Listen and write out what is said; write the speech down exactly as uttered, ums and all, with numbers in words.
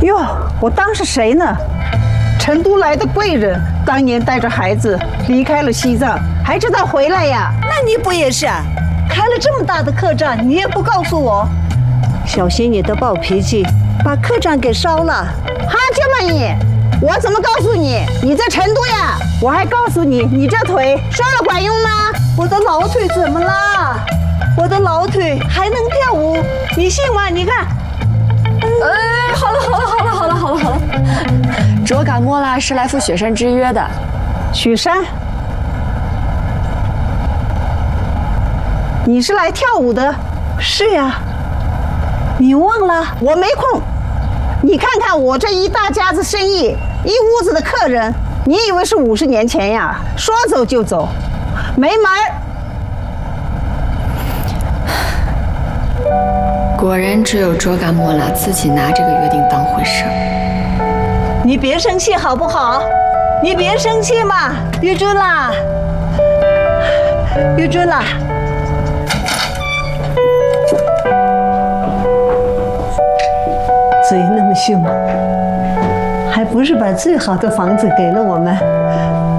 哟，我当是谁呢？成都来的贵人，当年带着孩子离开了西藏，还知道回来呀？ 那你不也是？开了这么大的客栈，你也不告诉我，小心你的暴脾气把客栈给烧了。 哈这么你，我怎么告诉你？你在成都呀？我还告诉你，你这腿烧了管用吗？ 我的老腿怎么啦？我的老腿还能跳舞，你信吗？你看。 哎，好了好了好了好了好了好了，卓嘎莫拉是来赴雪山之约的。 雪山？你是来跳舞的？ 是呀，你忘了？ 我没空。你看看我这一大家子生意，一屋子的客人，你以为是五十年前呀？说走就走，没门儿！ 果然只有卓嘎莫拉自己拿这个约定当回事。 你别生气好不好？你别生气嘛，玉尊啦，玉尊啦。嘴那么凶，还不是把最好的房子给了我们？